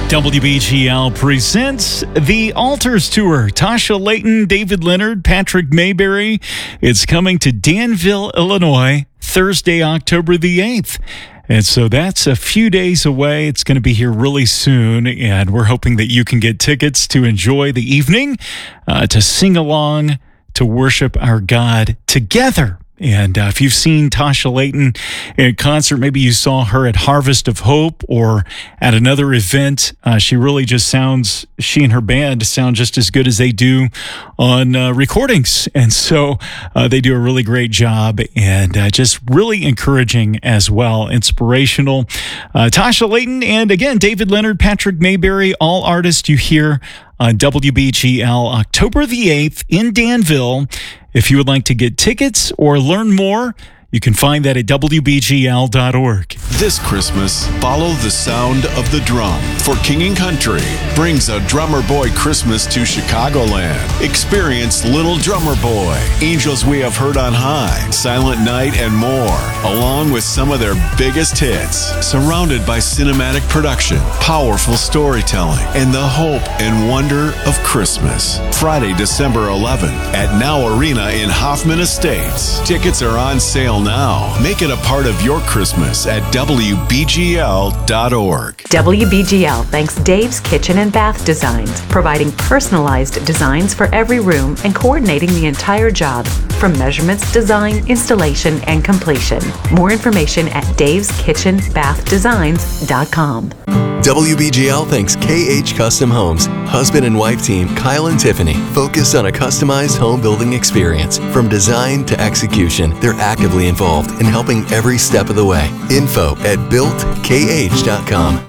WBGL presents the Altars Tour. Tasha Layton, David Leonard, Patrick Mayberry. It's coming to Danville, Illinois, Thursday, October the 8th. And so that's a few days away. It's going to be here really soon, and we're hoping that you can get tickets to enjoy the evening, to sing along, to worship our God together. And if you've seen Tasha Layton in concert, maybe you saw her at Harvest of Hope or at another event. She really just sounds, she and her band sound just as good as they do on recordings. And so they do a really great job, and just really encouraging as well, inspirational. Tasha Layton and again, David Leonard, Patrick Mayberry, all artists you hear on WBGL October the 8th in Danville. If you would like to get tickets or learn more, you can find that at WBGL.org. This Christmas, follow the sound of the drum, for King & Country brings a Drummer Boy Christmas to Chicagoland. Experience Little Drummer Boy, Angels We Have Heard on High, Silent Night, and more, along with some of their biggest hits. Surrounded by cinematic production, powerful storytelling, and the hope and wonder of Christmas. Friday, December 11th at Now Arena in Hoffman Estates. Tickets are on sale now. Make it a part of your Christmas at WBGL.org. WBGL thanks Dave's Kitchen and Bath Designs, providing personalized designs for every room and coordinating the entire job, from measurements, design, installation, and completion. More information at daveskitchenbathdesigns.com. WBGL thanks KH Custom Homes. Husband and wife team Kyle and Tiffany focused on a customized home building experience. From design to execution, they're actively involved in helping every step of the way. Info at builtkh.com.